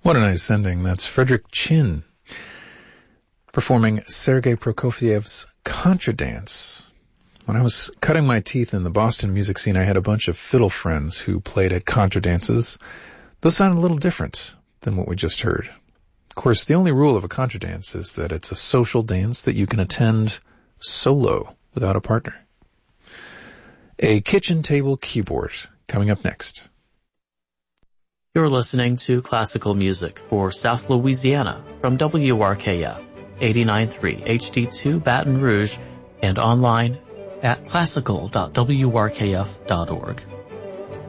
What a nice ending. That's Frederick Chin performing Sergei Prokofiev's Contra Dance. When I was cutting my teeth in the Boston music scene, I had a bunch of fiddle friends who played at contra dances. Those sounded a little different than what we just heard. Of course, the only rule of a contra dance is that it's a social dance that you can attend solo without a partner. A kitchen table keyboard coming up next. You're listening to classical music for South Louisiana from WRKF 89.3 HD2 Baton Rouge and online at classical.wrkf.org.